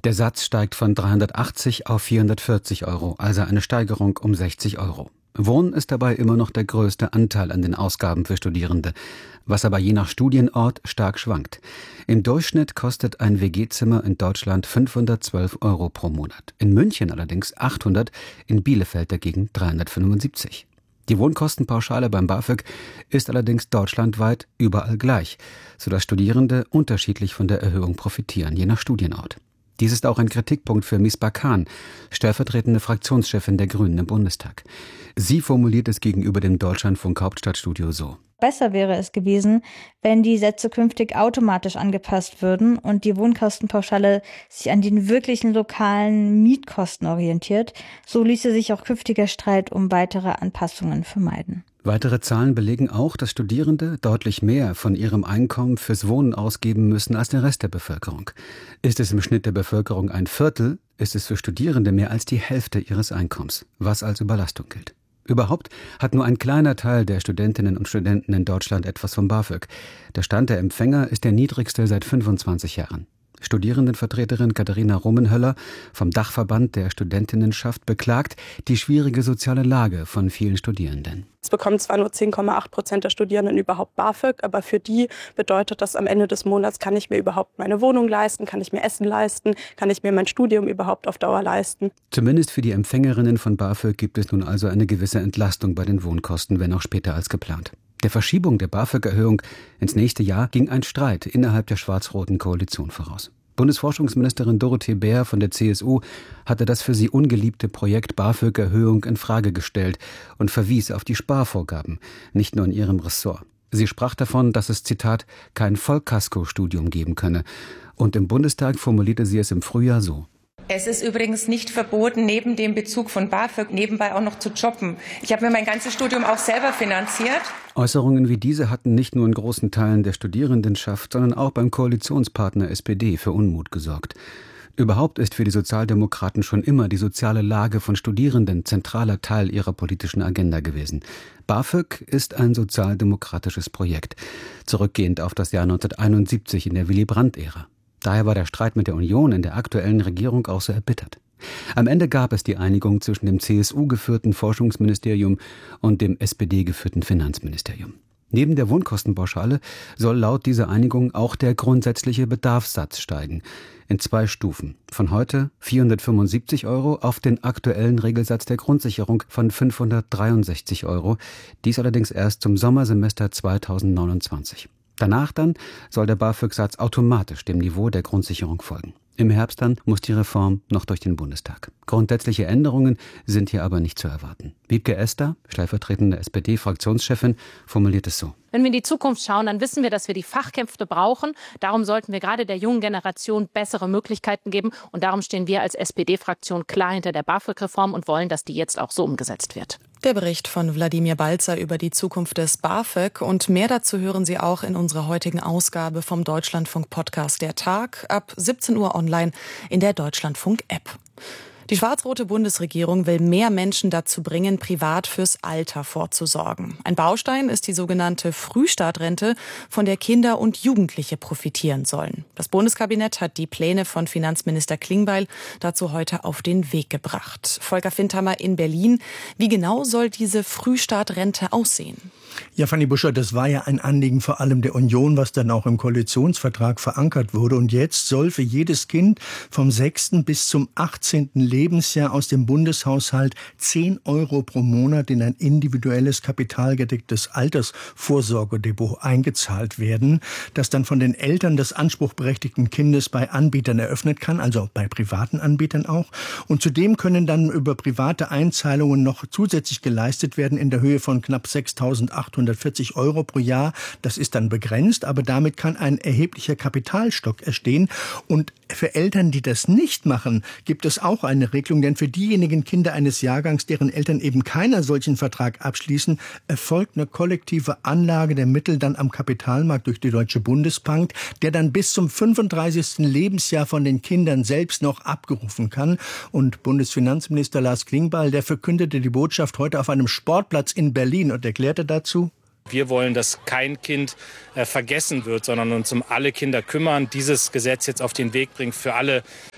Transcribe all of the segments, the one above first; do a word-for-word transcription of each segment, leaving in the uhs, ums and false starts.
Der Satz steigt von dreihundertachtzig auf vierhundertvierzig Euro, also eine Steigerung um sechzig Euro. Wohnen ist dabei immer noch der größte Anteil an den Ausgaben für Studierende, was aber je nach Studienort stark schwankt. Im Durchschnitt kostet ein W G-Zimmer in Deutschland fünfhundertzwölf Euro pro Monat. In München allerdings achthundert, in Bielefeld dagegen dreihundertfünfundsiebzig. Die Wohnkostenpauschale beim BAföG ist allerdings deutschlandweit überall gleich, sodass Studierende unterschiedlich von der Erhöhung profitieren, je nach Studienort. Dies ist auch ein Kritikpunkt für Misbah Khan, stellvertretende Fraktionschefin der Grünen im Bundestag. Sie formuliert es gegenüber dem Deutschlandfunk Hauptstadtstudio so: Besser wäre es gewesen, wenn die Sätze künftig automatisch angepasst würden und die Wohnkostenpauschale sich an den wirklichen lokalen Mietkosten orientiert. So ließe sich auch künftiger Streit um weitere Anpassungen vermeiden. Weitere Zahlen belegen auch, dass Studierende deutlich mehr von ihrem Einkommen fürs Wohnen ausgeben müssen als der Rest der Bevölkerung. Ist es im Schnitt der Bevölkerung ein Viertel, ist es für Studierende mehr als die Hälfte ihres Einkommens, was als Überlastung gilt. Überhaupt hat nur ein kleiner Teil der Studentinnen und Studenten in Deutschland etwas vom BAföG. Der Stand der Empfänger ist der niedrigste seit fünfundzwanzig Jahren. Studierendenvertreterin Katharina Rummenhöller vom Dachverband der Studentinnenschaft beklagt die schwierige soziale Lage von vielen Studierenden. Es bekommen zwar nur zehn Komma acht Prozent der Studierenden überhaupt BAföG, aber für die bedeutet das am Ende des Monats, kann ich mir überhaupt meine Wohnung leisten, kann ich mir Essen leisten, kann ich mir mein Studium überhaupt auf Dauer leisten. Zumindest für die Empfängerinnen von BAföG gibt es nun also eine gewisse Entlastung bei den Wohnkosten, wenn auch später als geplant. Der Verschiebung der BAföG-Erhöhung ins nächste Jahr ging ein Streit innerhalb der schwarz-roten Koalition voraus. Bundesforschungsministerin Dorothee Bär von der C S U hatte das für sie ungeliebte Projekt BAföG-Erhöhung in Frage gestellt und verwies auf die Sparvorgaben, nicht nur in ihrem Ressort. Sie sprach davon, dass es, Zitat, kein Vollkasko-Studium geben könne. Und im Bundestag formulierte sie es im Frühjahr so: Es ist übrigens nicht verboten, neben dem Bezug von BAföG nebenbei auch noch zu jobben. Ich habe mir mein ganzes Studium auch selber finanziert. Äußerungen wie diese hatten nicht nur in großen Teilen der Studierendenschaft, sondern auch beim Koalitionspartner S P D für Unmut gesorgt. Überhaupt ist für die Sozialdemokraten schon immer die soziale Lage von Studierenden zentraler Teil ihrer politischen Agenda gewesen. BAföG ist ein sozialdemokratisches Projekt, zurückgehend auf das Jahr neunzehnhunderteinundsiebzig in der Willy-Brandt-Ära. Daher war der Streit mit der Union in der aktuellen Regierung auch so erbittert. Am Ende gab es die Einigung zwischen dem C S U-geführten Forschungsministerium und dem S P D-geführten Finanzministerium. Neben der Wohnkostenpauschale soll laut dieser Einigung auch der grundsätzliche Bedarfssatz steigen. In zwei Stufen. Von heute vierhundertfünfundsiebzig Euro auf den aktuellen Regelsatz der Grundsicherung von fünfhundertdreiundsechzig Euro. Dies allerdings erst zum Sommersemester zweitausendneunundzwanzig. Danach dann soll der BAföG-Satz automatisch dem Niveau der Grundsicherung folgen. Im Herbst dann muss die Reform noch durch den Bundestag. Grundsätzliche Änderungen sind hier aber nicht zu erwarten. Wiebke Esther, stellvertretende S P D-Fraktionschefin, formuliert es so: Wenn wir in die Zukunft schauen, dann wissen wir, dass wir die Fachkräfte brauchen. Darum sollten wir gerade der jungen Generation bessere Möglichkeiten geben. Und darum stehen wir als S P D-Fraktion klar hinter der BAföG-Reform und wollen, dass die jetzt auch so umgesetzt wird. Der Bericht von Wladimir Balzer über die Zukunft des BAföG, und mehr dazu hören Sie auch in unserer heutigen Ausgabe vom Deutschlandfunk-Podcast Der Tag ab siebzehn Uhr online in der Deutschlandfunk-App. Die schwarz-rote Bundesregierung will mehr Menschen dazu bringen, privat fürs Alter vorzusorgen. Ein Baustein ist die sogenannte Frühstartrente, von der Kinder und Jugendliche profitieren sollen. Das Bundeskabinett hat die Pläne von Finanzminister Klingbeil dazu heute auf den Weg gebracht. Volker Findhammer in Berlin. Wie genau soll diese Frühstartrente aussehen? Ja, Fanny Buscher, das war ja ein Anliegen vor allem der Union, was dann auch im Koalitionsvertrag verankert wurde. Und jetzt soll für jedes Kind vom sechsten bis zum achtzehnten Lebensjahr aus dem Bundeshaushalt zehn Euro pro Monat in ein individuelles kapitalgedecktes Altersvorsorgedepot eingezahlt werden, das dann von den Eltern des anspruchberechtigten Kindes bei Anbietern eröffnet kann, also bei privaten Anbietern auch. Und zudem können dann über private Einzahlungen noch zusätzlich geleistet werden in der Höhe von knapp sechstausendachthundertvierzig Euro pro Jahr. Das ist dann begrenzt, aber damit kann ein erheblicher Kapitalstock entstehen. Und für Eltern, die das nicht machen, gibt es auch eine Regelung, denn für diejenigen Kinder eines Jahrgangs, deren Eltern eben keinen solchen Vertrag abschließen, erfolgt eine kollektive Anlage der Mittel dann am Kapitalmarkt durch die Deutsche Bundesbank, der dann bis zum fünfunddreißigsten Lebensjahr von den Kindern selbst noch abgerufen kann. Und Bundesfinanzminister Lars Klingbeil, der verkündete die Botschaft heute auf einem Sportplatz in Berlin und erklärte dazu: Wir wollen, dass kein Kind äh, vergessen wird, sondern uns um alle Kinder kümmern. Dieses Gesetz jetzt auf den Weg bringen für alle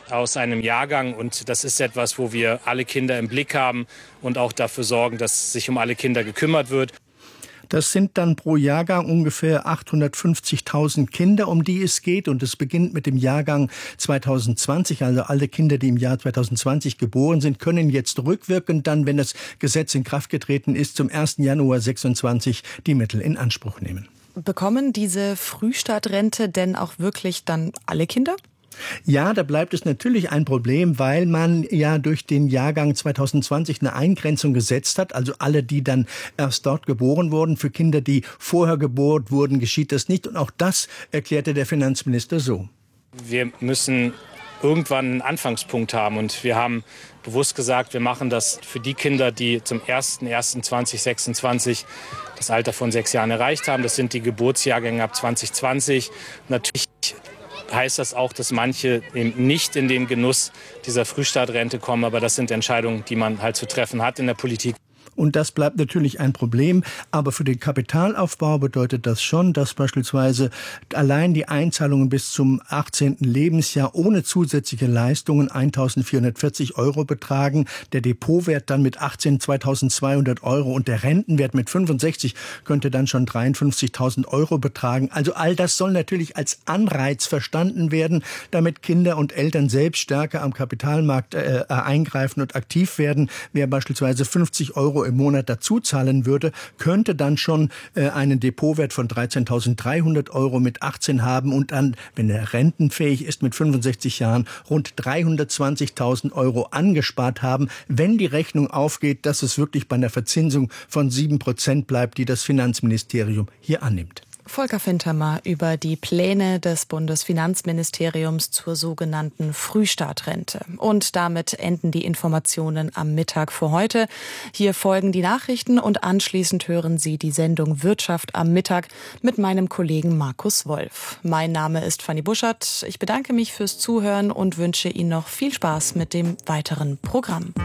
aus einem Jahrgang. Und das ist etwas, wo wir alle Kinder im Blick haben und auch dafür sorgen, dass sich um alle Kinder gekümmert wird. Das sind dann pro Jahrgang ungefähr achthundertfünfzigtausend Kinder, um die es geht. Und es beginnt mit dem Jahrgang zweitausendzwanzig. Also alle Kinder, die im Jahr zweitausendzwanzig geboren sind, können jetzt rückwirkend dann, wenn das Gesetz in Kraft getreten ist, zum ersten Januar sechsundzwanzig die Mittel in Anspruch nehmen. Bekommen diese Frühstartrente denn auch wirklich dann alle Kinder? Ja, da bleibt es natürlich ein Problem, weil man ja durch den Jahrgang zweitausendzwanzig eine Eingrenzung gesetzt hat. Also alle, die dann erst dort geboren wurden. Für Kinder, die vorher geboren wurden, geschieht das nicht. Und auch das erklärte der Finanzminister so. Wir müssen irgendwann einen Anfangspunkt haben. Und wir haben bewusst gesagt, wir machen das für die Kinder, die zum ersten ersten zweitausendsechsundzwanzig das Alter von sechs Jahren erreicht haben. Das sind die Geburtsjahrgänge ab zwanzig zwanzig. Natürlich heißt das auch, dass manche eben nicht in den Genuss dieser Frühstartrente kommen. Aber das sind Entscheidungen, die man halt zu treffen hat in der Politik. Und das bleibt natürlich ein Problem. Aber für den Kapitalaufbau bedeutet das schon, dass beispielsweise allein die Einzahlungen bis zum achtzehnten Lebensjahr ohne zusätzliche Leistungen eintausendvierhundertvierzig Euro betragen. Der Depotwert dann mit achtzehn zweitausendzweihundert Euro und der Rentenwert mit fünfundsechzig könnte dann schon dreiundfünfzigtausend Euro betragen. Also all das soll natürlich als Anreiz verstanden werden, damit Kinder und Eltern selbst stärker am Kapitalmarkt äh, eingreifen und aktiv werden. Wer beispielsweise fünfzig Euro im Monat dazu zahlen würde, könnte dann schon äh, einen Depotwert von dreizehntausenddreihundert Euro mit achtzehn haben und dann, wenn er rentenfähig ist, mit fünfundsechzig Jahren rund dreihundertzwanzigtausend Euro angespart haben, wenn die Rechnung aufgeht, dass es wirklich bei einer Verzinsung von sieben Prozent bleibt, die das Finanzministerium hier annimmt. Volker Fintermer über die Pläne des Bundesfinanzministeriums zur sogenannten Frühstartrente. Und damit enden die Informationen am Mittag für heute. Hier folgen die Nachrichten und anschließend hören Sie die Sendung Wirtschaft am Mittag mit meinem Kollegen Markus Wolf. Mein Name ist Fanny Buschert. Ich bedanke mich fürs Zuhören und wünsche Ihnen noch viel Spaß mit dem weiteren Programm.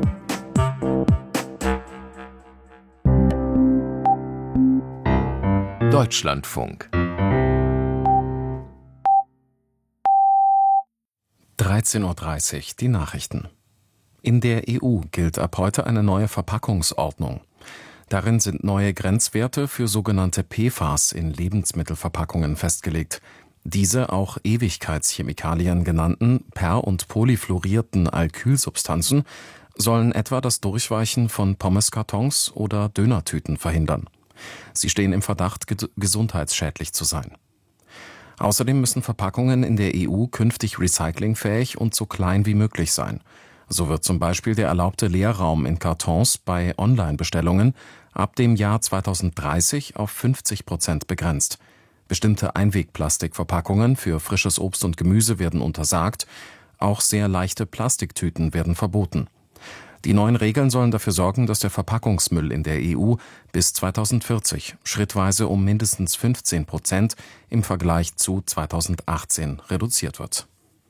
Deutschlandfunk. dreizehn Uhr dreißig, die Nachrichten. In der E U gilt ab heute eine neue Verpackungsordnung. Darin sind neue Grenzwerte für sogenannte P F A S in Lebensmittelverpackungen festgelegt. Diese auch Ewigkeitschemikalien genannten per- und polyfluorierten Alkylsubstanzen sollen etwa das Durchweichen von Pommeskartons oder Dönertüten verhindern. Sie stehen im Verdacht, gesundheitsschädlich zu sein. Außerdem müssen Verpackungen in der E U künftig recyclingfähig und so klein wie möglich sein. So wird zum Beispiel der erlaubte Leerraum in Kartons bei Online-Bestellungen ab dem Jahr zweitausenddreißig auf fünfzig Prozent begrenzt. Bestimmte Einwegplastikverpackungen für frisches Obst und Gemüse werden untersagt. Auch sehr leichte Plastiktüten werden verboten. Die neuen Regeln sollen dafür sorgen, dass der Verpackungsmüll in der E U bis zweitausendvierzig schrittweise um mindestens fünfzehn Prozent im Vergleich zu zweitausendachtzehn reduziert wird.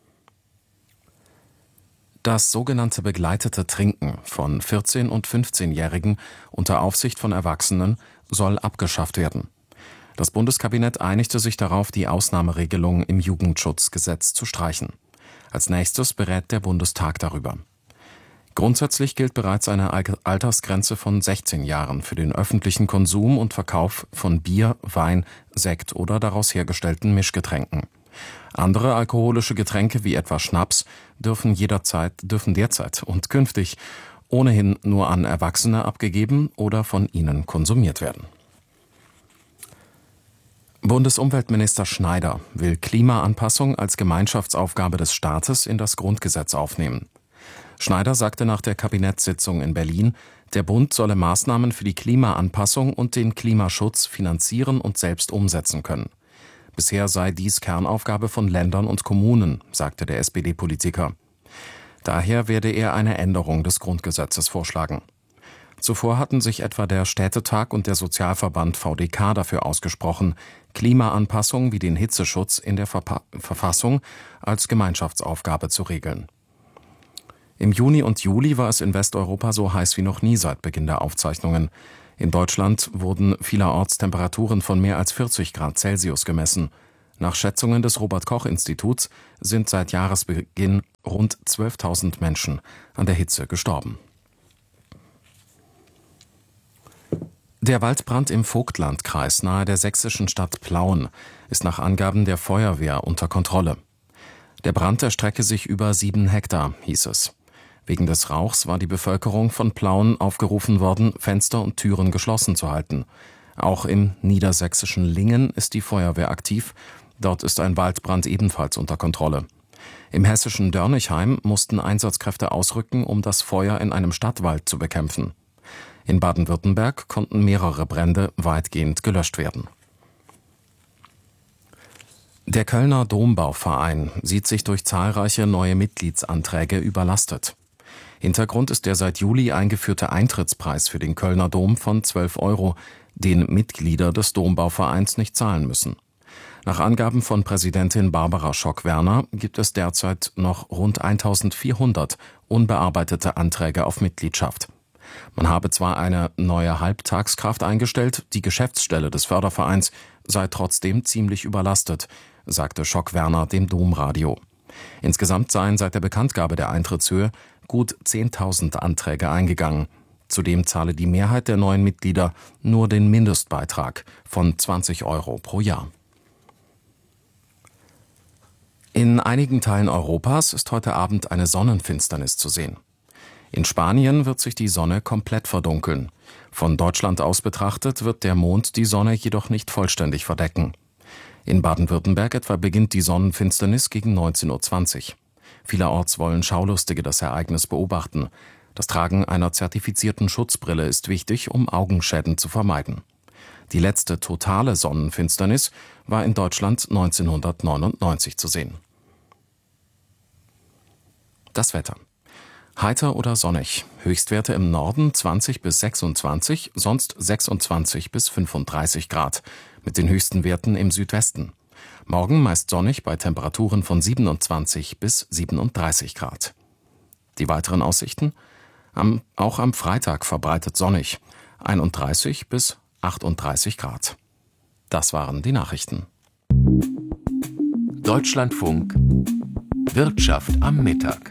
Das sogenannte begleitete Trinken von vierzehn- und fünfzehnjährigen unter Aufsicht von Erwachsenen soll abgeschafft werden. Das Bundeskabinett einigte sich darauf, die Ausnahmeregelung im Jugendschutzgesetz zu streichen. Als nächstes berät der Bundestag darüber. Grundsätzlich gilt bereits eine Altersgrenze von sechzehn Jahren für den öffentlichen Konsum und Verkauf von Bier, Wein, Sekt oder daraus hergestellten Mischgetränken. Andere alkoholische Getränke wie etwa Schnaps dürfen jederzeit, dürfen derzeit und künftig ohnehin nur an Erwachsene abgegeben oder von ihnen konsumiert werden. Bundesumweltminister Schneider will Klimaanpassung als Gemeinschaftsaufgabe des Staates in das Grundgesetz aufnehmen. Schneider sagte nach der Kabinettssitzung in Berlin, der Bund solle Maßnahmen für die Klimaanpassung und den Klimaschutz finanzieren und selbst umsetzen können. Bisher sei dies Kernaufgabe von Ländern und Kommunen, sagte der S P D-Politiker. Daher werde er eine Änderung des Grundgesetzes vorschlagen. Zuvor hatten sich etwa der Städtetag und der Sozialverband V D K dafür ausgesprochen, Klimaanpassung wie den Hitzeschutz in der Verpa- Verfassung als Gemeinschaftsaufgabe zu regeln. Im Juni und Juli war es in Westeuropa so heiß wie noch nie seit Beginn der Aufzeichnungen. In Deutschland wurden vielerorts Temperaturen von mehr als vierzig Grad Celsius gemessen. Nach Schätzungen des Robert-Koch-Instituts sind seit Jahresbeginn rund zwölftausend Menschen an der Hitze gestorben. Der Waldbrand im Vogtlandkreis nahe der sächsischen Stadt Plauen ist nach Angaben der Feuerwehr unter Kontrolle. Der Brand erstrecke sich über sieben Hektar, hieß es. Wegen des Rauchs war die Bevölkerung von Plauen aufgerufen worden, Fenster und Türen geschlossen zu halten. Auch im niedersächsischen Lingen ist die Feuerwehr aktiv. Dort ist ein Waldbrand ebenfalls unter Kontrolle. Im hessischen Dörnigheim mussten Einsatzkräfte ausrücken, um das Feuer in einem Stadtwald zu bekämpfen. In Baden-Württemberg konnten mehrere Brände weitgehend gelöscht werden. Der Kölner Dombauverein sieht sich durch zahlreiche neue Mitgliedsanträge überlastet. Hintergrund ist der seit Juli eingeführte Eintrittspreis für den Kölner Dom von zwölf Euro, den Mitglieder des Dombauvereins nicht zahlen müssen. Nach Angaben von Präsidentin Barbara Schock-Werner gibt es derzeit noch rund eintausendvierhundert unbearbeitete Anträge auf Mitgliedschaft. Man habe zwar eine neue Halbtagskraft eingestellt, die Geschäftsstelle des Fördervereins sei trotzdem ziemlich überlastet, sagte Schock-Werner dem Domradio. Insgesamt seien seit der Bekanntgabe der Eintrittshöhe gut zehntausend Anträge eingegangen. Zudem zahle die Mehrheit der neuen Mitglieder nur den Mindestbeitrag von zwanzig Euro pro Jahr. In einigen Teilen Europas ist heute Abend eine Sonnenfinsternis zu sehen. In Spanien wird sich die Sonne komplett verdunkeln. Von Deutschland aus betrachtet wird der Mond die Sonne jedoch nicht vollständig verdecken. In Baden-Württemberg etwa beginnt die Sonnenfinsternis gegen neunzehn Uhr zwanzig. Vielerorts wollen Schaulustige das Ereignis beobachten. Das Tragen einer zertifizierten Schutzbrille ist wichtig, um Augenschäden zu vermeiden. Die letzte totale Sonnenfinsternis war in Deutschland neunzehnhundertneunundneunzig zu sehen. Das Wetter. Heiter oder sonnig. Höchstwerte im Norden zwanzig bis sechsundzwanzig, sonst sechsundzwanzig bis fünfunddreißig Grad, mit den höchsten Werten im Südwesten. Morgen meist sonnig bei Temperaturen von siebenundzwanzig bis siebenunddreißig Grad. Die weiteren Aussichten? Am, auch am Freitag verbreitet sonnig, einunddreißig bis achtunddreißig Grad. Das waren die Nachrichten. Deutschlandfunk Wirtschaft am Mittag.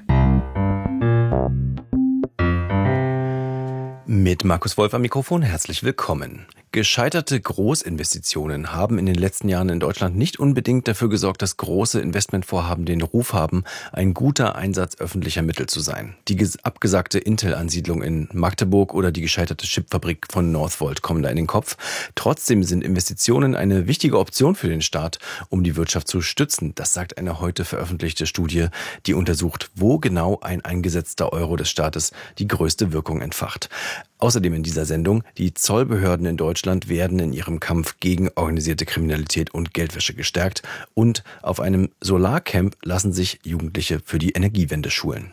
Mit Markus Wolf am Mikrofon, herzlich willkommen. Gescheiterte Großinvestitionen haben in den letzten Jahren in Deutschland nicht unbedingt dafür gesorgt, dass große Investmentvorhaben den Ruf haben, ein guter Einsatz öffentlicher Mittel zu sein. Die abgesagte Intel-Ansiedlung in Magdeburg oder die gescheiterte Chipfabrik von Northvolt kommen da in den Kopf. Trotzdem sind Investitionen eine wichtige Option für den Staat, um die Wirtschaft zu stützen. Das sagt eine heute veröffentlichte Studie, die untersucht, wo genau ein eingesetzter Euro des Staates die größte Wirkung entfacht. Außerdem in dieser Sendung, die Zollbehörden in Deutschland werden in ihrem Kampf gegen organisierte Kriminalität und Geldwäsche gestärkt und auf einem Solarcamp lassen sich Jugendliche für die Energiewende schulen.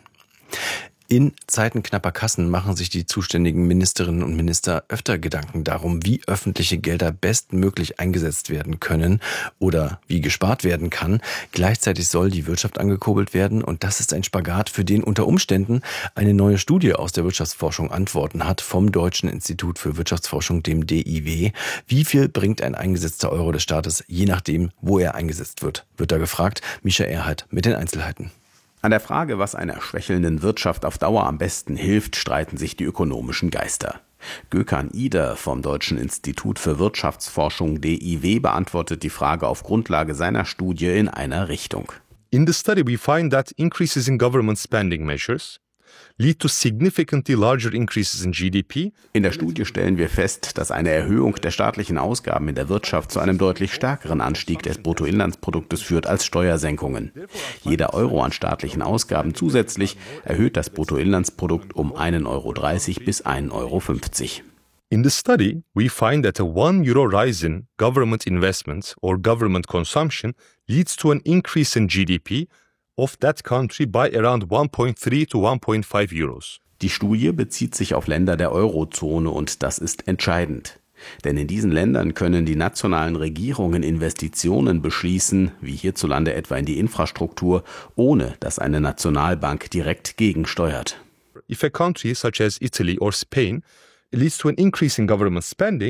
In Zeiten knapper Kassen machen sich die zuständigen Ministerinnen und Minister öfter Gedanken darum, wie öffentliche Gelder bestmöglich eingesetzt werden können oder wie gespart werden kann. Gleichzeitig soll die Wirtschaft angekurbelt werden und das ist ein Spagat, für den unter Umständen eine neue Studie aus der Wirtschaftsforschung Antworten hat vom Deutschen Institut für Wirtschaftsforschung, dem D I W. Wie viel bringt ein eingesetzter Euro des Staates, je nachdem, wo er eingesetzt wird, wird da gefragt. Mischa Erhardt mit den Einzelheiten. An der Frage, was einer schwächelnden Wirtschaft auf Dauer am besten hilft, streiten sich die ökonomischen Geister. Gökhan Ider vom Deutschen Institut für Wirtschaftsforschung D I W beantwortet die Frage auf Grundlage seiner Studie in einer Richtung. In the study we find that increases in government spending measures lead to significantly larger increases in G D P. In der Studie stellen wir fest, dass eine Erhöhung der staatlichen Ausgaben in der Wirtschaft zu einem deutlich stärkeren Anstieg des Bruttoinlandsproduktes führt als Steuersenkungen. Jeder Euro an staatlichen Ausgaben zusätzlich erhöht das Bruttoinlandsprodukt um ein Euro dreißig bis ein Euro fünfzig. In the study, we find that a one euro rise in government investment or government consumption leads to an increase in G D P of that country by around one point three to one point five euros. Die Studie bezieht sich auf Länder der Eurozone und das ist entscheidend. Denn in diesen Ländern können die nationalen Regierungen Investitionen beschließen, wie hierzulande etwa in die Infrastruktur, ohne dass eine Nationalbank direkt gegensteuert. If a country such as Italy or Spain leads to an increase in government spending,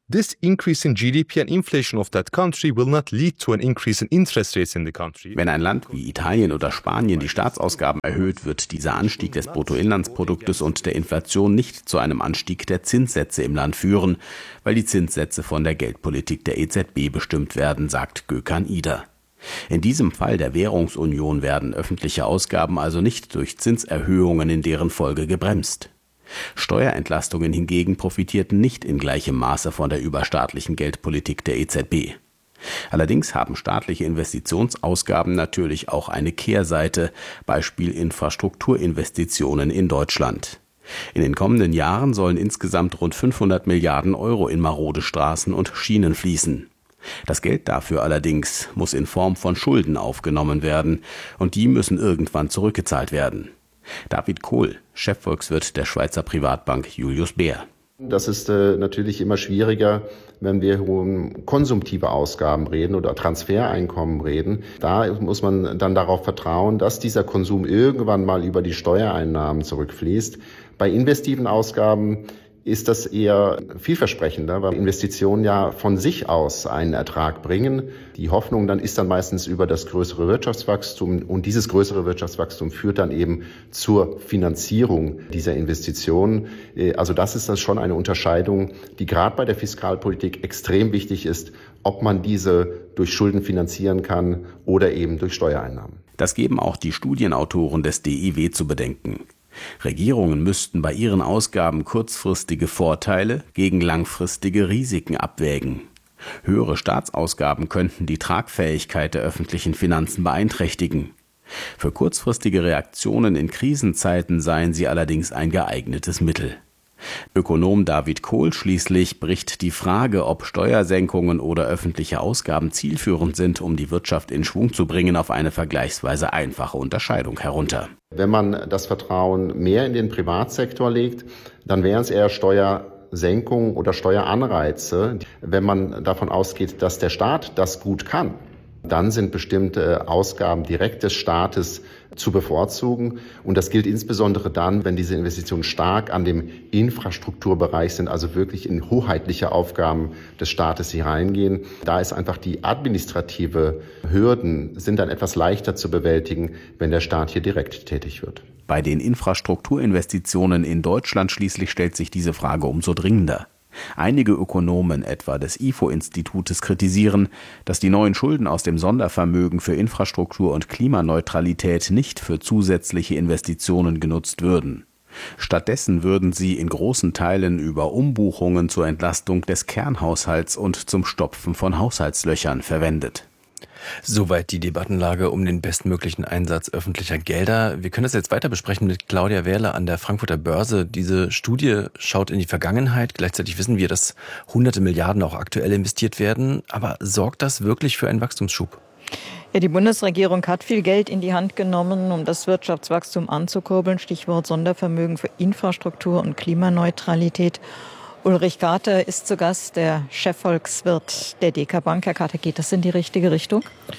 this increase in G D P and inflation of that country will not lead to an increase in interest rates in the country. Wenn ein Land wie Italien oder Spanien die Staatsausgaben erhöht, wird dieser Anstieg des Bruttoinlandsproduktes und der Inflation nicht zu einem Anstieg der Zinssätze im Land führen, weil die Zinssätze von der Geldpolitik der E Z B bestimmt werden, sagt Gökhan Ida. In diesem Fall der Währungsunion werden öffentliche Ausgaben also nicht durch Zinserhöhungen in deren Folge gebremst. Steuerentlastungen hingegen profitierten nicht in gleichem Maße von der überstaatlichen Geldpolitik der E Z B. Allerdings haben staatliche Investitionsausgaben natürlich auch eine Kehrseite, Beispiel Infrastrukturinvestitionen in Deutschland. In den kommenden Jahren sollen insgesamt rund fünfhundert Milliarden Euro in marode Straßen und Schienen fließen. Das Geld dafür allerdings muss in Form von Schulden aufgenommen werden, und die müssen irgendwann zurückgezahlt werden. David Kohl, Chefvolkswirt der Schweizer Privatbank Julius Baer. Das ist äh, natürlich immer schwieriger, wenn wir um konsumtive Ausgaben reden oder Transfereinkommen reden. Da muss man dann darauf vertrauen, dass dieser Konsum irgendwann mal über die Steuereinnahmen zurückfließt. Bei investiven Ausgaben ist das eher vielversprechender, weil Investitionen ja von sich aus einen Ertrag bringen. Die Hoffnung dann ist dann meistens über das größere Wirtschaftswachstum, und dieses größere Wirtschaftswachstum führt dann eben zur Finanzierung dieser Investitionen. Also das ist dann schon eine Unterscheidung, die gerade bei der Fiskalpolitik extrem wichtig ist, ob man diese durch Schulden finanzieren kann oder eben durch Steuereinnahmen. Das geben auch die Studienautoren des D I W zu bedenken. Regierungen müssten bei ihren Ausgaben kurzfristige Vorteile gegen langfristige Risiken abwägen. Höhere Staatsausgaben könnten die Tragfähigkeit der öffentlichen Finanzen beeinträchtigen. Für kurzfristige Reaktionen in Krisenzeiten seien sie allerdings ein geeignetes Mittel. Ökonom David Kohl schließlich bricht die Frage, ob Steuersenkungen oder öffentliche Ausgaben zielführend sind, um die Wirtschaft in Schwung zu bringen, auf eine vergleichsweise einfache Unterscheidung herunter. Wenn man das Vertrauen mehr in den Privatsektor legt, dann wären es eher Steuersenkungen oder Steueranreize. Wenn man davon ausgeht, dass der Staat das gut kann, dann sind bestimmte Ausgaben direkt des Staates zu bevorzugen. Und das gilt insbesondere dann, wenn diese Investitionen stark an dem Infrastrukturbereich sind, also wirklich in hoheitliche Aufgaben des Staates hier reingehen. Da ist einfach die administrative Hürden sind dann etwas leichter zu bewältigen, wenn der Staat hier direkt tätig wird. Bei den Infrastrukturinvestitionen in Deutschland schließlich stellt sich diese Frage umso dringender. Einige Ökonomen etwa des I F O-Institutes kritisieren, dass die neuen Schulden aus dem Sondervermögen für Infrastruktur und Klimaneutralität nicht für zusätzliche Investitionen genutzt würden. Stattdessen würden sie in großen Teilen über Umbuchungen zur Entlastung des Kernhaushalts und zum Stopfen von Haushaltslöchern verwendet. Soweit die Debattenlage um den bestmöglichen Einsatz öffentlicher Gelder. Wir können das jetzt weiter besprechen mit Claudia Wehrle an der Frankfurter Börse. Diese Studie schaut in die Vergangenheit. Gleichzeitig wissen wir, dass hunderte Milliarden auch aktuell investiert werden. Aber sorgt das wirklich für einen Wachstumsschub? Ja, die Bundesregierung hat viel Geld in die Hand genommen, um das Wirtschaftswachstum anzukurbeln. Stichwort Sondervermögen für Infrastruktur und Klimaneutralität. Ulrich Kater ist zu Gast, der Chefvolkswirt der D K Bank. Herr Kater, geht das in die richtige Richtung?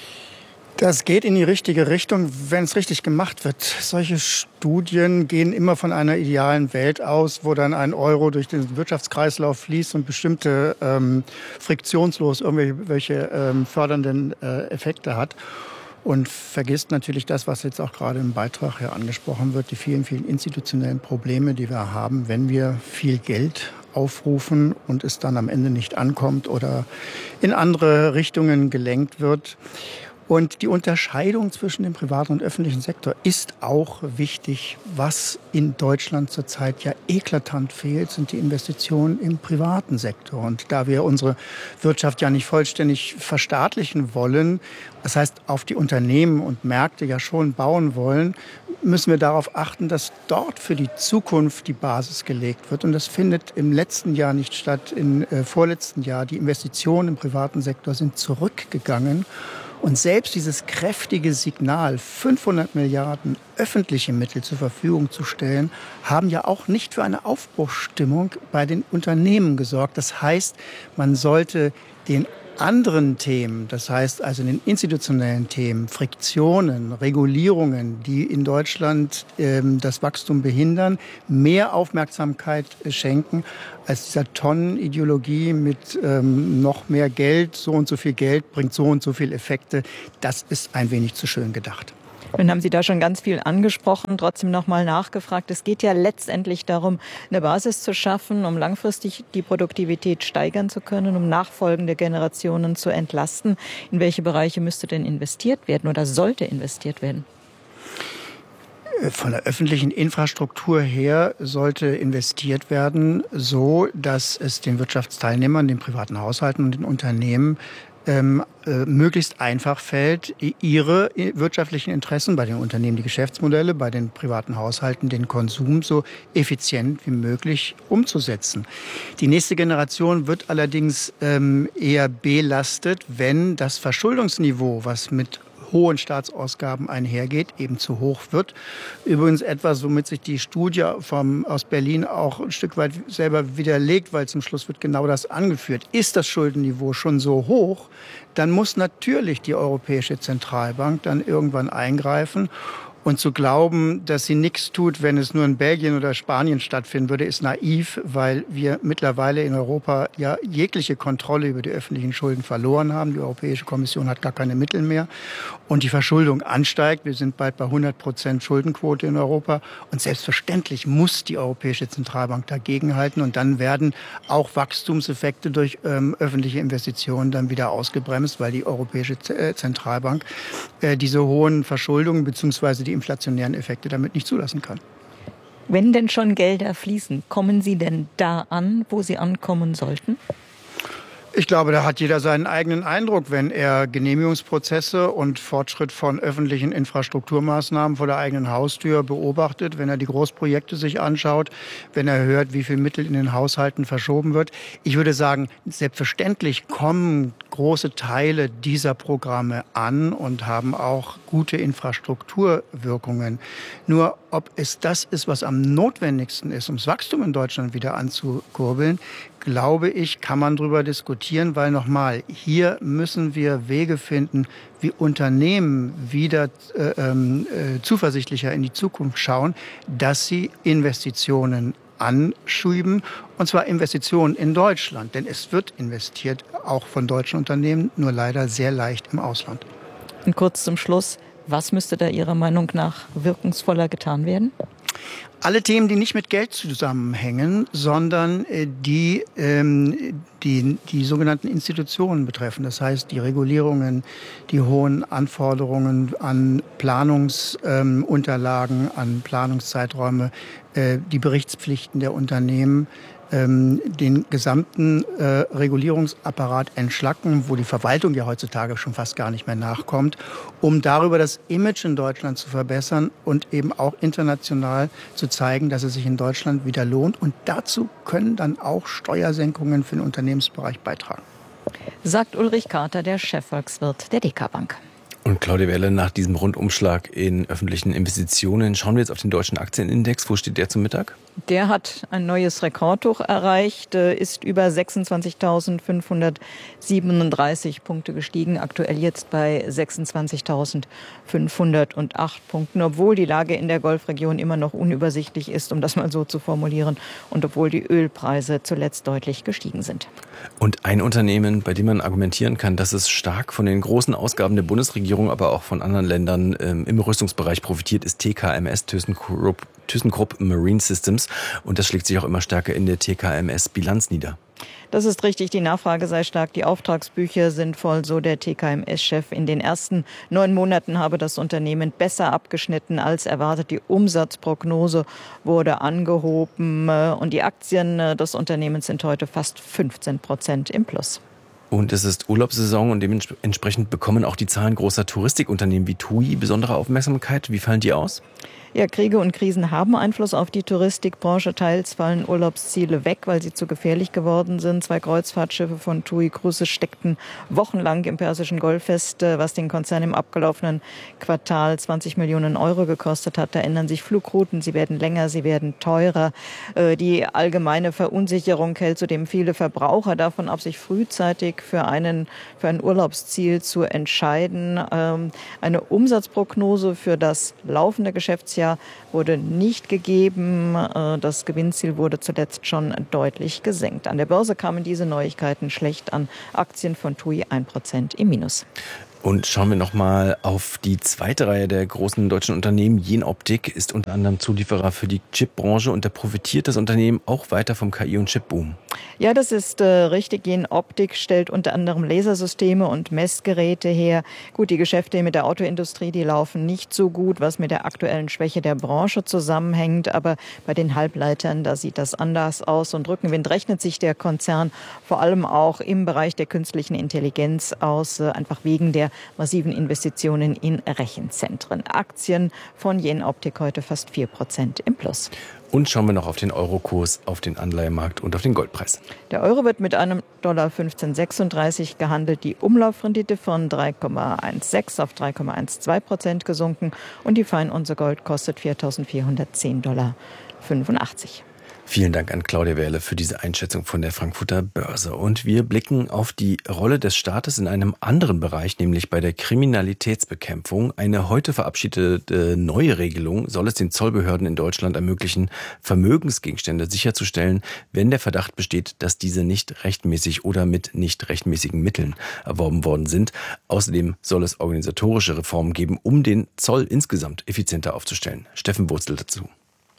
Das geht in die richtige Richtung, wenn es richtig gemacht wird. Solche Studien gehen immer von einer idealen Welt aus, wo dann ein Euro durch den Wirtschaftskreislauf fließt und bestimmte ähm, friktionslos irgendwelche ähm, fördernden äh, Effekte hat. Und vergisst natürlich das, was jetzt auch gerade im Beitrag hier angesprochen wird, die vielen, vielen institutionellen Probleme, die wir haben, wenn wir viel Geld aufrufen und es dann am Ende nicht ankommt oder in andere Richtungen gelenkt wird. Und die Unterscheidung zwischen dem privaten und öffentlichen Sektor ist auch wichtig. Was in Deutschland zurzeit ja eklatant fehlt, sind die Investitionen im privaten Sektor. Und da wir unsere Wirtschaft ja nicht vollständig verstaatlichen wollen, das heißt auf die Unternehmen und Märkte ja schon bauen wollen, müssen wir darauf achten, dass dort für die Zukunft die Basis gelegt wird. Und das findet im letzten Jahr nicht statt, im äh, vorletzten Jahr. Die Investitionen im privaten Sektor sind zurückgegangen. Und selbst dieses kräftige Signal, fünfhundert Milliarden öffentliche Mittel zur Verfügung zu stellen, haben ja auch nicht für eine Aufbruchsstimmung bei den Unternehmen gesorgt. Das heißt, man sollte den anderen Themen, das heißt also in den institutionellen Themen, Friktionen, Regulierungen, die in Deutschland ähm, das Wachstum behindern, mehr Aufmerksamkeit schenken als dieser Tonnenideologie mit ähm, noch mehr Geld, so und so viel Geld bringt so und so viel Effekte. Das ist ein wenig zu schön gedacht. Nun haben Sie da schon ganz viel angesprochen, trotzdem noch mal nachgefragt. Es geht ja letztendlich darum, eine Basis zu schaffen, um langfristig die Produktivität steigern zu können, um nachfolgende Generationen zu entlasten. In welche Bereiche müsste denn investiert werden oder sollte investiert werden? Von der öffentlichen Infrastruktur her sollte investiert werden, so dass es den Wirtschaftsteilnehmern, den privaten Haushalten und den Unternehmen ähm, äh, möglichst einfach fällt, ihre wirtschaftlichen Interessen, bei den Unternehmen die Geschäftsmodelle, bei den privaten Haushalten den Konsum so effizient wie möglich umzusetzen. Die nächste Generation wird allerdings ähm, eher belastet, wenn das Verschuldungsniveau, was mit hohen Staatsausgaben einhergeht, eben zu hoch wird. Übrigens etwas, womit sich die Studie vom, aus Berlin auch ein Stück weit selber widerlegt, weil zum Schluss wird genau das angeführt. Ist das Schuldenniveau schon so hoch, dann muss natürlich die Europäische Zentralbank dann irgendwann eingreifen. Und zu glauben, dass sie nichts tut, wenn es nur in Belgien oder Spanien stattfinden würde, ist naiv, weil wir mittlerweile in Europa ja jegliche Kontrolle über die öffentlichen Schulden verloren haben. Die Europäische Kommission hat gar keine Mittel mehr und die Verschuldung ansteigt. Wir sind bald bei hundert Prozent Schuldenquote in Europa und selbstverständlich muss die Europäische Zentralbank dagegenhalten und dann werden auch Wachstumseffekte durch ähm, öffentliche Investitionen dann wieder ausgebremst, weil die Europäische Zentralbank äh, diese hohen Verschuldungen bzw. die inflationären Effekte damit nicht zulassen kann. Wenn denn schon Gelder fließen, kommen sie denn da an, wo sie ankommen sollten? Ich glaube, da hat jeder seinen eigenen Eindruck, wenn er Genehmigungsprozesse und Fortschritt von öffentlichen Infrastrukturmaßnahmen vor der eigenen Haustür beobachtet, wenn er die Großprojekte sich anschaut, wenn er hört, wie viel Mittel in den Haushalten verschoben wird. Ich würde sagen, selbstverständlich kommen große Teile dieser Programme an und haben auch gute Infrastrukturwirkungen. Nur ob es das ist, was am notwendigsten ist, um das Wachstum in Deutschland wieder anzukurbeln, glaube ich, kann man darüber diskutieren, weil nochmal, hier müssen wir Wege finden, wie Unternehmen wieder äh, äh, zuversichtlicher in die Zukunft schauen, dass sie Investitionen anschieben, und zwar Investitionen in Deutschland. Denn es wird investiert, auch von deutschen Unternehmen, nur leider sehr leicht im Ausland. Und kurz zum Schluss, was müsste da Ihrer Meinung nach wirkungsvoller getan werden? Alle Themen, die nicht mit Geld zusammenhängen, sondern die ähm, die, die sogenannten Institutionen betreffen. Das heißt, die Regulierungen, die hohen Anforderungen an Planungsunterlagen, ähm, an Planungszeiträume, äh, die Berichtspflichten der Unternehmen, ähm, den gesamten äh, Regulierungsapparat entschlacken, wo die Verwaltung ja heutzutage schon fast gar nicht mehr nachkommt, um darüber das Image in Deutschland zu verbessern und eben auch international zu zeigen, dass es sich in Deutschland wieder lohnt. Und dazu können dann auch Steuersenkungen für den Unternehmensbereich beitragen. Sagt Ulrich Kater, der Chefvolkswirt der D K Bank. Und Claudia Werle, nach diesem Rundumschlag in öffentlichen Investitionen schauen wir jetzt auf den deutschen Aktienindex. Wo steht der zum Mittag? Der hat ein neues Rekordhoch erreicht, ist über sechsundzwanzigtausendfünfhundertsiebenunddreißig Punkte gestiegen, aktuell jetzt bei sechsundzwanzigtausendfünfhundertacht Punkten, obwohl die Lage in der Golfregion immer noch unübersichtlich ist, um das mal so zu formulieren, und obwohl die Ölpreise zuletzt deutlich gestiegen sind. Und ein Unternehmen, bei dem man argumentieren kann, dass es stark von den großen Ausgaben der Bundesregierung, aber auch von anderen Ländern ähm, im Rüstungsbereich profitiert, ist T K M S, ThyssenKrupp, ThyssenKrupp Marine Systems. Und das schlägt sich auch immer stärker in der T K M S-Bilanz nieder. Das ist richtig, die Nachfrage sei stark, die Auftragsbücher sind voll, so der T K M S-Chef. In den ersten neun Monaten habe das Unternehmen besser abgeschnitten als erwartet. Die Umsatzprognose wurde angehoben und die Aktien des Unternehmens sind heute fast fünfzehn Prozent im Plus. Und es ist Urlaubssaison und dementsprechend bekommen auch die Zahlen großer Touristikunternehmen wie T U I besondere Aufmerksamkeit. Wie fallen die aus? Ja, Kriege und Krisen haben Einfluss auf die Touristikbranche. Teils fallen Urlaubsziele weg, weil sie zu gefährlich geworden sind. Zwei Kreuzfahrtschiffe von T U I Cruises steckten wochenlang im Persischen Golf fest, was den Konzern im abgelaufenen Quartal zwanzig Millionen Euro gekostet hat. Da ändern sich Flugrouten, sie werden länger, sie werden teurer. Die allgemeine Verunsicherung hält zudem viele Verbraucher davon ab, sich frühzeitig für, einen, für ein Urlaubsziel zu entscheiden. Ähm, eine Umsatzprognose für das laufende Geschäftsjahr wurde nicht gegeben. Äh, das Gewinnziel wurde zuletzt schon deutlich gesenkt. An der Börse kamen diese Neuigkeiten schlecht an. Aktien von T U I ein Prozent im Minus. Und schauen wir nochmal auf die zweite Reihe der großen deutschen Unternehmen. Jenoptik ist unter anderem Zulieferer für die Chipbranche und da profitiert das Unternehmen auch weiter vom K I- und Chipboom. Ja, das ist äh, richtig. Jenoptik stellt unter anderem Lasersysteme und Messgeräte her. Gut, die Geschäfte mit der Autoindustrie, die laufen nicht so gut, was mit der aktuellen Schwäche der Branche zusammenhängt. Aber bei den Halbleitern, da sieht das anders aus. Und Rückenwind rechnet sich der Konzern vor allem auch im Bereich der künstlichen Intelligenz aus, äh, einfach wegen der massiven Investitionen in Rechenzentren. Aktien von Jenoptik heute fast vier Prozent im Plus. Und schauen wir noch auf den Eurokurs, auf den Anleihemarkt und auf den Goldpreis. Der Euro wird mit einem Dollar fünfzehn Komma sechsunddreißig gehandelt. Die Umlaufrendite von drei Komma sechzehn auf drei Komma zwölf Prozent gesunken. Und die Feinunze Gold kostet viertausendvierhundertzehn Dollar fünfundachtzig. Vielen Dank an Claudia Wehrle für diese Einschätzung von der Frankfurter Börse. Und wir blicken auf die Rolle des Staates in einem anderen Bereich, nämlich bei der Kriminalitätsbekämpfung. Eine heute verabschiedete neue Regelung soll es den Zollbehörden in Deutschland ermöglichen, Vermögensgegenstände sicherzustellen, wenn der Verdacht besteht, dass diese nicht rechtmäßig oder mit nicht rechtmäßigen Mitteln erworben worden sind. Außerdem soll es organisatorische Reformen geben, um den Zoll insgesamt effizienter aufzustellen. Steffen Wurzel dazu.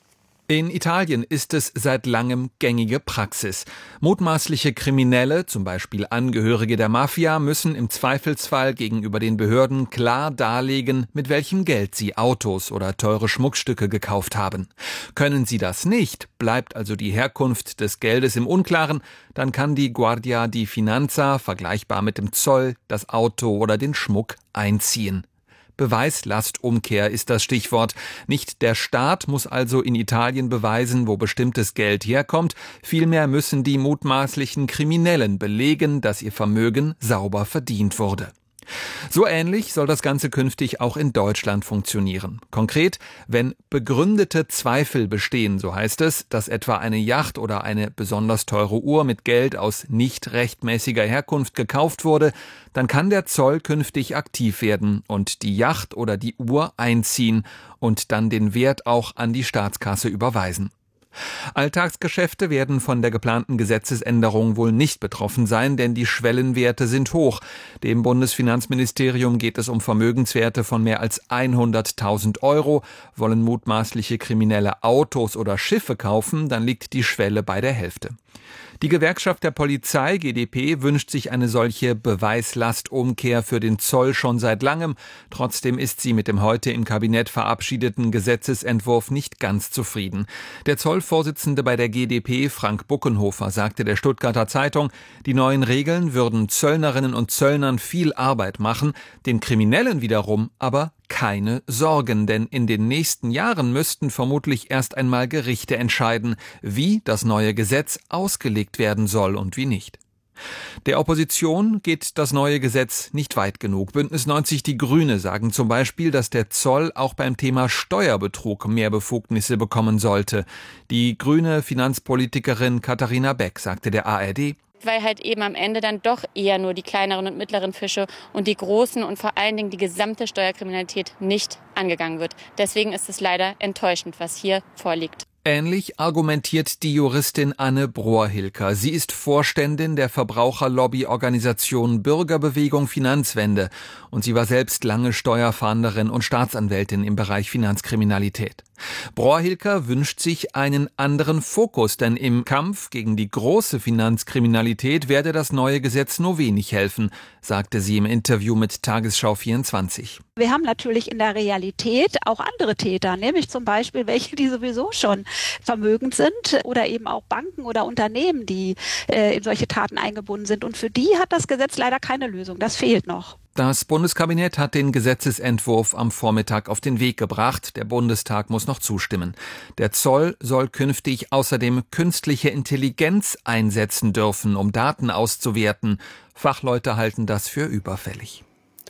In Italien ist es seit langem gängige Praxis. Mutmaßliche Kriminelle, zum Beispiel Angehörige der Mafia, müssen im Zweifelsfall gegenüber den Behörden klar darlegen, mit welchem Geld sie Autos oder teure Schmuckstücke gekauft haben. Können sie das nicht, bleibt also die Herkunft des Geldes im Unklaren, dann kann die Guardia di Finanza, vergleichbar mit dem Zoll, das Auto oder den Schmuck einziehen. Beweislastumkehr ist das Stichwort. Nicht der Staat muss also in Italien beweisen, wo bestimmtes Geld herkommt. Vielmehr müssen die mutmaßlichen Kriminellen belegen, dass ihr Vermögen sauber verdient wurde. So ähnlich soll das Ganze künftig auch in Deutschland funktionieren. Konkret, wenn begründete Zweifel bestehen, so heißt es, dass etwa eine Yacht oder eine besonders teure Uhr mit Geld aus nicht rechtmäßiger Herkunft gekauft wurde, dann kann der Zoll künftig aktiv werden und die Yacht oder die Uhr einziehen und dann den Wert auch an die Staatskasse überweisen. Alltagsgeschäfte werden von der geplanten Gesetzesänderung wohl nicht betroffen sein, denn die Schwellenwerte sind hoch. Dem Bundesfinanzministerium geht es um Vermögenswerte von mehr als hunderttausend Euro. Wollen mutmaßliche Kriminelle Autos oder Schiffe kaufen, dann liegt die Schwelle bei der Hälfte. Die Gewerkschaft der Polizei, G D P, wünscht sich eine solche Beweislastumkehr für den Zoll schon seit langem. Trotzdem ist sie mit dem heute im Kabinett verabschiedeten Gesetzesentwurf nicht ganz zufrieden. Der Zollvorsitzende bei der G D P, Frank Buckenhofer, sagte der Stuttgarter Zeitung, die neuen Regeln würden Zöllnerinnen und Zöllnern viel Arbeit machen, den Kriminellen wiederum aber keine Sorgen, denn in den nächsten Jahren müssten vermutlich erst einmal Gerichte entscheiden, wie das neue Gesetz ausgelegt werden soll und wie nicht. Der Opposition geht das neue Gesetz nicht weit genug. Bündnis neunzig Die Grüne sagen zum Beispiel, dass der Zoll auch beim Thema Steuerbetrug mehr Befugnisse bekommen sollte. Die grüne Finanzpolitikerin Katharina Beck sagte der A R D, weil halt eben am Ende dann doch eher nur die kleineren und mittleren Fische und die großen und vor allen Dingen die gesamte Steuerkriminalität nicht angegangen wird. Deswegen ist es leider enttäuschend, was hier vorliegt. Ähnlich argumentiert die Juristin Anne Brohr-Hilker. Sie ist Vorständin der Verbraucherlobbyorganisation Bürgerbewegung Finanzwende und sie war selbst lange Steuerfahnderin und Staatsanwältin im Bereich Finanzkriminalität. Brohr-Hilker wünscht sich einen anderen Fokus, denn im Kampf gegen die große Finanzkriminalität werde das neue Gesetz nur wenig helfen, sagte sie im Interview mit Tagesschau vierundzwanzig. Wir haben natürlich in der Realität auch andere Täter, nämlich zum Beispiel welche, die sowieso schon vermögend sind oder eben auch Banken oder Unternehmen, die äh, in solche Taten eingebunden sind. Und für die hat das Gesetz leider keine Lösung. Das fehlt noch. Das Bundeskabinett hat den Gesetzesentwurf am Vormittag auf den Weg gebracht. Der Bundestag muss noch zustimmen. Der Zoll soll künftig außerdem künstliche Intelligenz einsetzen dürfen, um Daten auszuwerten. Fachleute halten das für überfällig.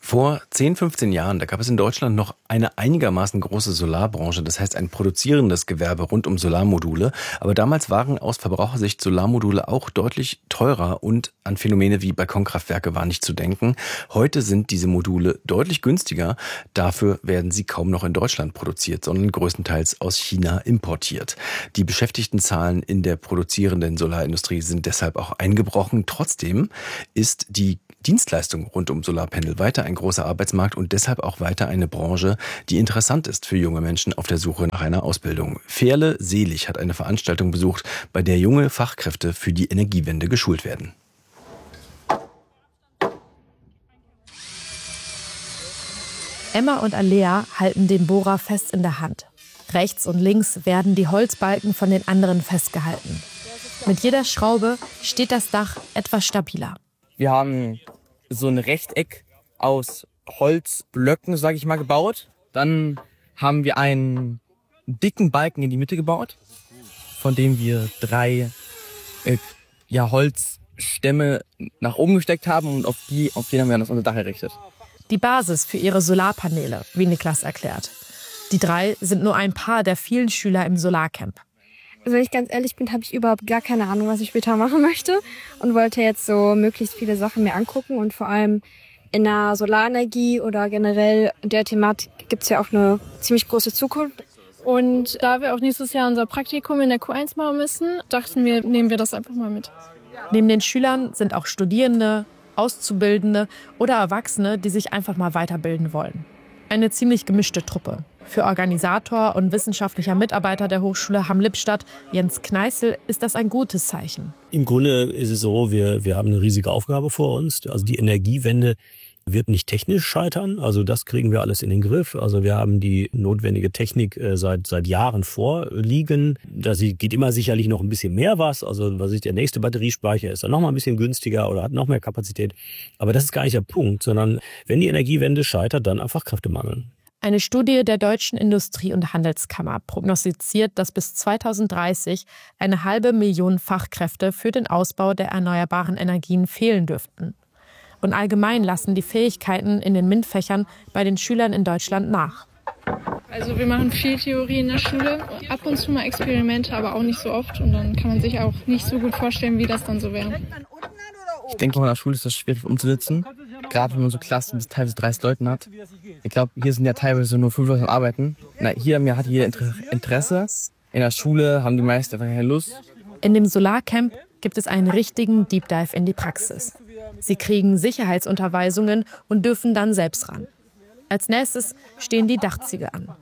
Vor zehn, fünfzehn Jahren, da gab es in Deutschland noch eine einigermaßen große Solarbranche, das heißt ein produzierendes Gewerbe rund um Solarmodule. Aber damals waren aus Verbrauchersicht Solarmodule auch deutlich teurer und an Phänomene wie Balkonkraftwerke war nicht zu denken. Heute sind diese Module deutlich günstiger. Dafür werden sie kaum noch in Deutschland produziert, sondern größtenteils aus China importiert. Die Beschäftigtenzahlen in der produzierenden Solarindustrie sind deshalb auch eingebrochen. Trotzdem ist die Dienstleistung rund um Solarpanel weiter ein großer Arbeitsmarkt und deshalb auch weiter eine Branche, die interessant ist für junge Menschen auf der Suche nach einer Ausbildung. Ferle Selig hat eine Veranstaltung besucht, bei der junge Fachkräfte für die Energiewende geschult werden. Emma und Alea halten den Bohrer fest in der Hand. Rechts und links werden die Holzbalken von den anderen festgehalten. Mit jeder Schraube steht das Dach etwas stabiler. Wir haben so ein Rechteck aus Holzblöcken, sage ich mal, gebaut. Dann haben wir einen dicken Balken in die Mitte gebaut, von dem wir drei äh, ja, Holzstämme nach oben gesteckt haben und auf die, auf die haben wir dann unser Dach errichtet. Die Basis für ihre Solarpaneele, wie Niklas erklärt. Die drei sind nur ein paar der vielen Schüler im Solarcamp. Also wenn ich ganz ehrlich bin, habe ich überhaupt gar keine Ahnung, was ich später machen möchte und wollte jetzt so möglichst viele Sachen mir angucken und vor allem in der Solarenergie oder generell in der Thematik gibt es ja auch eine ziemlich große Zukunft. Und da wir auch nächstes Jahr unser Praktikum in der Q eins machen müssen, dachten wir, nehmen wir das einfach mal mit. Neben den Schülern sind auch Studierende, Auszubildende oder Erwachsene, die sich einfach mal weiterbilden wollen. Eine ziemlich gemischte Truppe. Für Organisator und wissenschaftlicher Mitarbeiter der Hochschule Hamm-Lippstadt, Jens Kneißl, ist das ein gutes Zeichen. Im Grunde ist es so, wir, wir haben eine riesige Aufgabe vor uns. Also die Energiewende wird nicht technisch scheitern. Also das kriegen wir alles in den Griff. Also wir haben die notwendige Technik äh, seit, seit Jahren vorliegen. Da geht immer sicherlich noch ein bisschen mehr was. Also was ist der nächste Batteriespeicher, ist dann noch mal ein bisschen günstiger oder hat noch mehr Kapazität. Aber das ist gar nicht der Punkt, sondern wenn die Energiewende scheitert, dann einfach Kräftemangel. Eine Studie der Deutschen Industrie- und Handelskammer prognostiziert, dass bis zweitausenddreißig eine halbe Million Fachkräfte für den Ausbau der erneuerbaren Energien fehlen dürften. Und allgemein lassen die Fähigkeiten in den MINT-Fächern bei den Schülern in Deutschland nach. Also wir machen viel Theorie in der Schule, ab und zu mal Experimente, aber auch nicht so oft. Und dann kann man sich auch nicht so gut vorstellen, wie das dann so wäre. Ich denke, in der Schule ist das schwierig umzusetzen, gerade wenn man so Klassen bis teilweise dreißig Leuten hat. Ich glaube, hier sind ja teilweise nur fünf Leute am Arbeiten. Na, hier mir hat jeder Interesse. In der Schule haben die meisten einfach keine Lust. In dem Solarcamp gibt es einen richtigen Deep Dive in die Praxis. Sie kriegen Sicherheitsunterweisungen und dürfen dann selbst ran. Als nächstes stehen die Dachziegel an.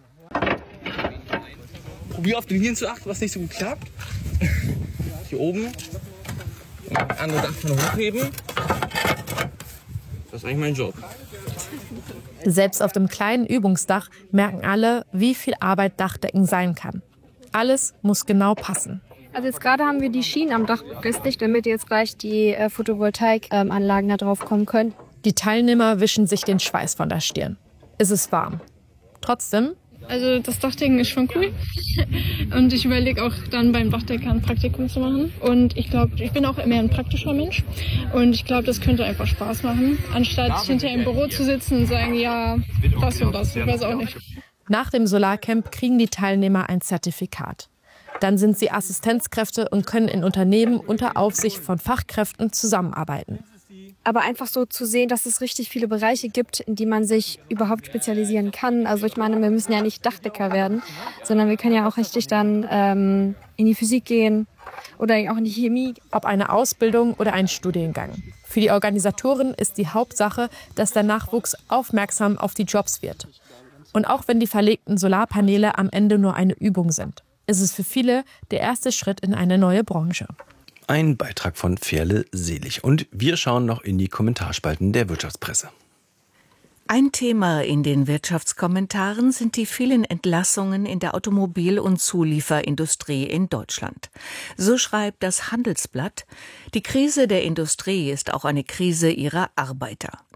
Probier auf den Linien zu achten, was nicht so gut klappt. Hier oben. Andere Dachpfanne hochheben. Das ist eigentlich mein Job. Selbst auf dem kleinen Übungsdach merken alle, wie viel Arbeit Dachdecken sein kann. Alles muss genau passen. Also jetzt gerade haben wir die Schienen am Dach befestigt, damit jetzt gleich die äh, Photovoltaikanlagen da drauf kommen können. Die Teilnehmer wischen sich den Schweiß von der Stirn. Es ist warm. Trotzdem. Also das Dachdecken ist schon cool. Und ich überlege auch dann beim Dachdecker ein Praktikum zu machen. Und ich glaube, ich bin auch mehr ein praktischer Mensch. Und ich glaube, das könnte einfach Spaß machen. Anstatt hinterher im Büro zu sitzen und sagen, ja, das und das, ich weiß auch nicht. Nach dem Solarcamp kriegen die Teilnehmer ein Zertifikat. Dann sind sie Assistenzkräfte und können in Unternehmen unter Aufsicht von Fachkräften zusammenarbeiten. Aber einfach so zu sehen, dass es richtig viele Bereiche gibt, in die man sich überhaupt spezialisieren kann. Also ich meine, wir müssen ja nicht Dachdecker werden, sondern wir können ja auch richtig dann ähm, in die Physik gehen oder auch in die Chemie. Ob eine Ausbildung oder ein Studiengang. Für die Organisatoren ist die Hauptsache, dass der Nachwuchs aufmerksam auf die Jobs wird. Und auch wenn die verlegten Solarpaneele am Ende nur eine Übung sind, ist es für viele der erste Schritt in eine neue Branche. Ein Beitrag von Ferle Selig. Und wir schauen noch in die Kommentarspalten der Wirtschaftspresse. Ein Thema in den Wirtschaftskommentaren sind die vielen Entlassungen in der Automobil- und Zulieferindustrie in Deutschland. So schreibt das Handelsblatt: Die Krise der Industrie ist auch eine Krise ihrer Arbeiter.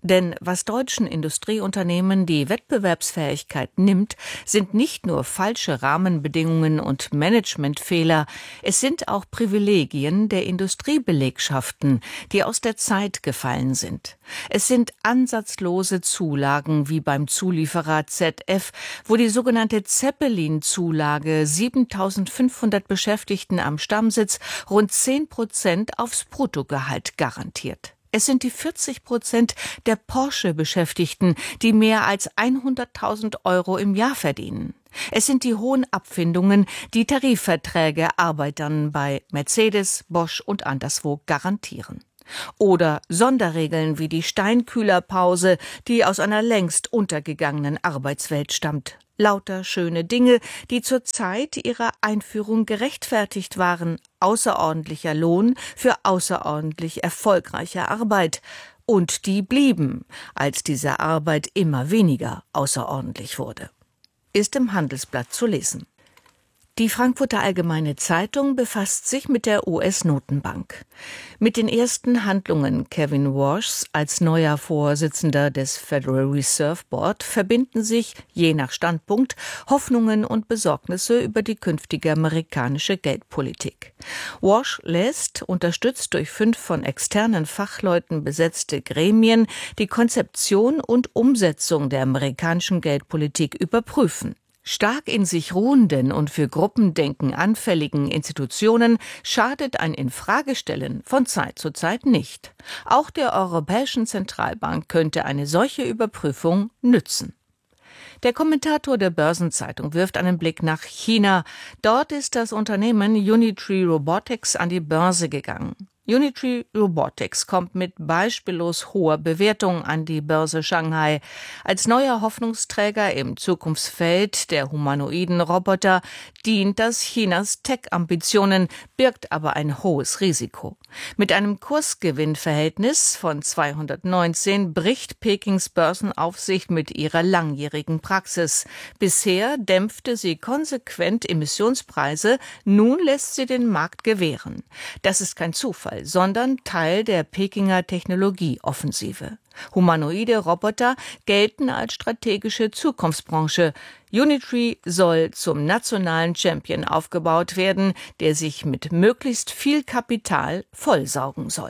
Denn was deutschen Industrieunternehmen die Wettbewerbsfähigkeit nimmt, sind nicht nur falsche Rahmenbedingungen und Managementfehler, es sind auch Privilegien der Industriebelegschaften, die aus der Zeit gefallen sind. Es sind ansatzlose Zulagen wie beim Zulieferer Z F, wo die sogenannte Zeppelin-Zulage siebentausendfünfhundert Beschäftigten am Stammsitz rund zehn Prozent aufs Bruttogehalt garantiert. Es sind die vierzig Prozent der Porsche-Beschäftigten, die mehr als hunderttausend Euro im Jahr verdienen. Es sind die hohen Abfindungen, die Tarifverträge Arbeitern bei Mercedes, Bosch und anderswo garantieren. Oder Sonderregeln wie die Steinkühlerpause, die aus einer längst untergegangenen Arbeitswelt stammt. Lauter schöne Dinge, die zur Zeit ihrer Einführung gerechtfertigt waren. Außerordentlicher Lohn für außerordentlich erfolgreiche Arbeit. Und die blieben, als diese Arbeit immer weniger außerordentlich wurde. Ist im Handelsblatt zu lesen. Die Frankfurter Allgemeine Zeitung befasst sich mit der U S-Notenbank. Mit den ersten Handlungen Kevin Warshs als neuer Vorsitzender des Federal Reserve Board verbinden sich, je nach Standpunkt, Hoffnungen und Besorgnisse über die künftige amerikanische Geldpolitik. Warsh lässt, unterstützt durch fünf von externen Fachleuten besetzte Gremien, die Konzeption und Umsetzung der amerikanischen Geldpolitik überprüfen. Stark in sich ruhenden und für Gruppendenken anfälligen Institutionen schadet ein Infragestellen von Zeit zu Zeit nicht. Auch der Europäischen Zentralbank könnte eine solche Überprüfung nützen. Der Kommentator der Börsenzeitung wirft einen Blick nach China. Dort ist das Unternehmen Unitree Robotics an die Börse gegangen. Unitree Robotics kommt mit beispiellos hoher Bewertung an die Börse Shanghai. Als neuer Hoffnungsträger im Zukunftsfeld der humanoiden Roboter dient das Chinas Tech-Ambitionen, birgt aber ein hohes Risiko. Mit einem Kursgewinnverhältnis von zweihundertneunzehn bricht Pekings Börsenaufsicht mit ihrer langjährigen Praxis. Bisher dämpfte sie konsequent Emissionspreise, nun lässt sie den Markt gewähren. Das ist kein Zufall, sondern Teil der Pekinger Technologieoffensive. Humanoide Roboter gelten als strategische Zukunftsbranche. Unitree soll zum nationalen Champion aufgebaut werden, der sich mit möglichst viel Kapital vollsaugen soll.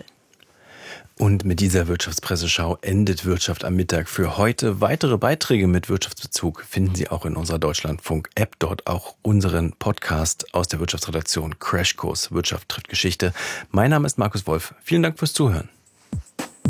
Und mit dieser Wirtschaftspresseschau endet Wirtschaft am Mittag für heute. Weitere Beiträge mit Wirtschaftsbezug finden Sie auch in unserer Deutschlandfunk-App. Dort auch unseren Podcast aus der Wirtschaftsredaktion Crashkurs Wirtschaft trifft Geschichte. Mein Name ist Markus Wolf. Vielen Dank fürs Zuhören.